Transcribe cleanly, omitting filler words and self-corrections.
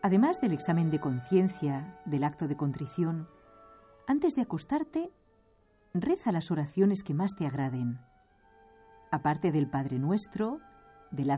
Además del examen de conciencia, del acto de contrición, antes de acostarte, reza las oraciones que más te agraden. Aparte del Padre Nuestro, del Ave